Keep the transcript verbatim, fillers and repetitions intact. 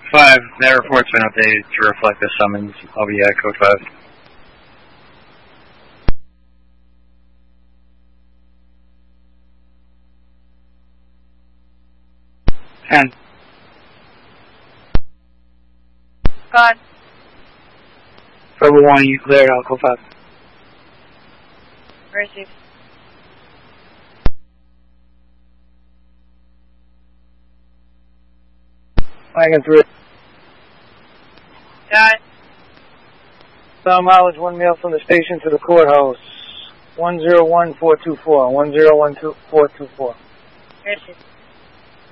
five, that report's been updated to reflect the summons. I'll be at code five. ten. God. Forever one, you cleared out code five. Received. Wagon three. Got it. Sound mileage one mile from the station to the courthouse. one zero one four two four. one zero one four two four. Received.